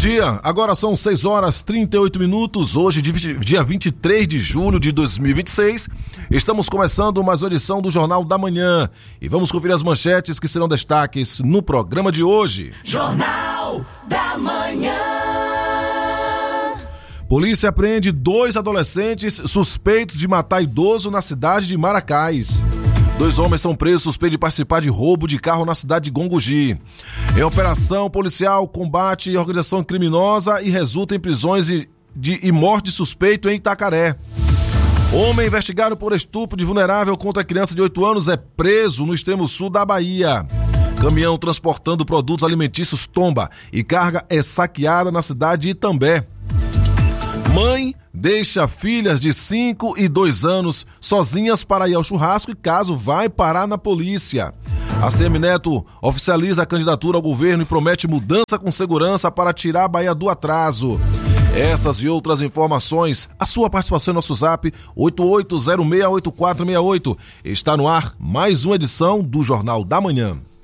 dia, agora são 6 horas 38 minutos, hoje dia 23 de julho de 2026, estamos começando mais uma edição do Jornal da Manhã e vamos conferir as manchetes que serão destaques no programa de hoje. Jornal da Manhã. Polícia apreende 2 adolescentes suspeitos de matar idoso na cidade de Maracás. 2 homens são presos suspeitos de participar de roubo de carro na cidade de Gongogi. Em operação policial, combate a organização criminosa e resulta em prisões e morte de suspeito em Itacaré. Homem investigado por estupro de vulnerável contra criança de 8 anos é preso no extremo sul da Bahia. Caminhão transportando produtos alimentícios tomba e carga é saqueada na cidade de Itambé. Mãe deixa filhas de 5 e 2 anos sozinhas para ir ao churrasco e caso vai parar na polícia. A Semineto oficializa a candidatura ao governo e promete mudança com segurança para tirar a Bahia do atraso. Essas e outras informações, a sua participação no nosso zap 88068468. Está no ar mais uma edição do Jornal da Manhã.